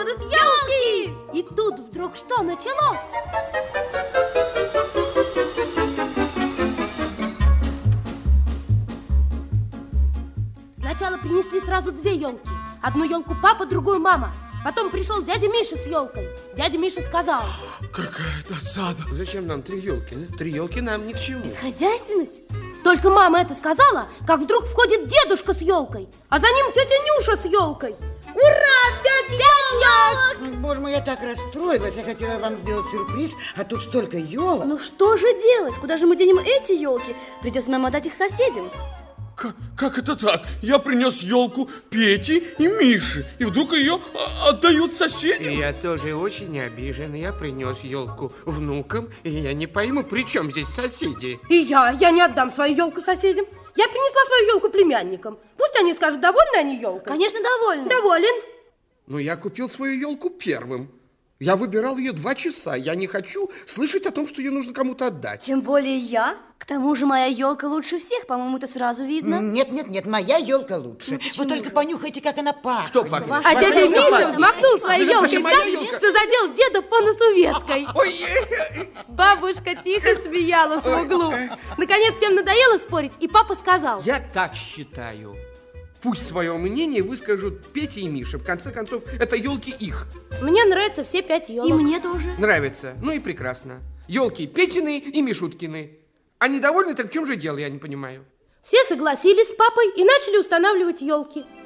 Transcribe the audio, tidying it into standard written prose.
будут елки! И тут вдруг что началось? Сначала принесли сразу две елки. Одну елку папа, другую мама. Потом пришел дядя Миша с елкой. Дядя Миша сказал: какая досада. Зачем нам 3 елки? 3 елки нам ни к чему. Бесхозяйственность? Только мама это сказала, как вдруг входит дедушка с елкой, а за ним тетя Нюша с елкой. Ура! 5 елок! Боже мой, я так расстроилась. Я хотела вам сделать сюрприз, а тут столько елок. Ну что же делать? Куда же мы денем эти елки? Придется нам отдать их соседям. Как это так? Я принес елку Пете и Мише, и вдруг ее отдают соседям? И я тоже очень обижен. Я принес елку внукам, и я не пойму, при чем здесь соседи. И я не отдам свою елку соседям. Я принесла свою елку племянникам. Пусть они скажут, довольны они елкой. Конечно, довольны. Доволен. Но я купил свою елку первым. Я выбирал ее 2 часа. Я не хочу слышать о том, что ее нужно кому-то отдать. Тем более я. К тому же моя елка лучше всех, по-моему, это сразу видно. Нет, моя елка лучше. Вы только понюхайте, как она пахнет. Что пахнет? А дядя Миша взмахнул своей елкой моя так, елка. что задел деда по носу веткой. Ой, Бабушка тихо смеялась в углу. Наконец всем надоело спорить, и папа сказал: я так считаю. Пусть свое мнение выскажут Петя и Миша. В конце концов, это елки их. мне нравятся все 5 елок. И мне тоже. Нравится. Ну и прекрасно. Елки Петины и Мишуткины. Они довольны, так в чем же дело, я не понимаю. Все согласились с папой и начали устанавливать елки.